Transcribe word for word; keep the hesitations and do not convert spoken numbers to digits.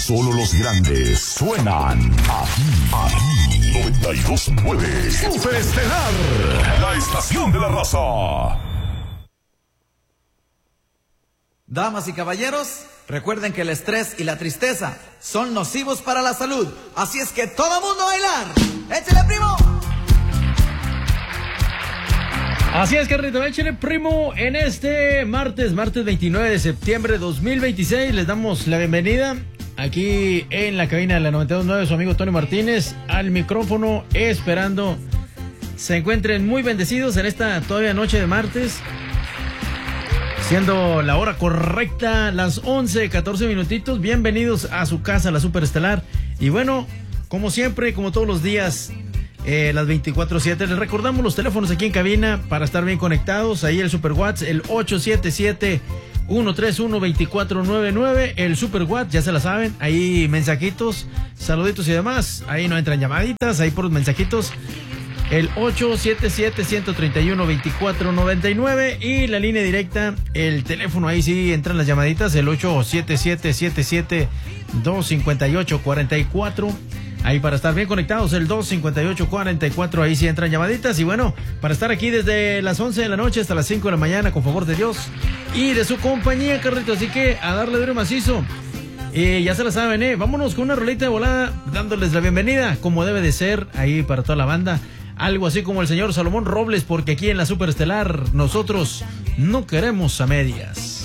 Solo los grandes suenan aquí, aquí. noventa y dos punto nueve Superestelar, la estación de la raza. Damas y caballeros, recuerden que el estrés y la tristeza son nocivos para la salud. Así es que todo mundo a bailar. ¡Échale, primo! Así es, carnito, échale, primo. En este martes, martes veintinueve de septiembre de dos mil veintiséis, les damos la bienvenida aquí en la cabina de la noventa y dos punto nueve, su amigo Tony Martínez, al micrófono, esperando se encuentren muy bendecidos en esta todavía noche de martes, siendo la hora correcta, las once, catorce minutitos. Bienvenidos a su casa, la Superestelar. Y bueno, como siempre, como todos los días, eh, las veinticuatro siete, les recordamos los teléfonos aquí en cabina para estar bien conectados. Ahí el Super WhatsApp, el ocho siete siete, uno tres uno, dos cuatro nueve nueve, el Super WhatsApp, ya se la saben. Ahí mensajitos, saluditos y demás. Ahí no entran llamaditas, ahí por los mensajitos. El ocho siete siete, uno tres uno, dos cuatro nueve nueve y la línea directa, el teléfono, ahí sí entran las llamaditas, el ocho siete siete, siete siete dos, cinco ocho cuatro cuatro. Ahí para estar bien conectados, el dos cinco ocho cuatro cuatro, ahí sí entran llamaditas. Y bueno, para estar aquí desde las once de la noche hasta las cinco de la mañana, con favor de Dios y de su compañía, carrito. Así que a darle duro macizo. Y ya se la saben, eh. Vámonos con una rolita de volada, dándoles la bienvenida, como debe de ser, ahí para toda la banda. Algo así como el señor Salomón Robles, porque aquí en la Superestelar nosotros no queremos a medias.